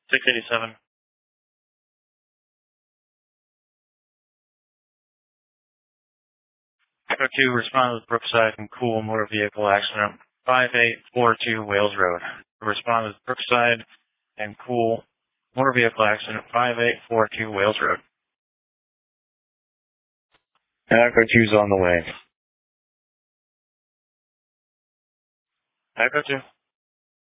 687. Echo 2, respond with Brookside and Cool motor vehicle accident 5842 Wales Road. Respond with Brookside and Cool motor vehicle accident 5842 Wales Road. Echo 2's on the way. Echo 2.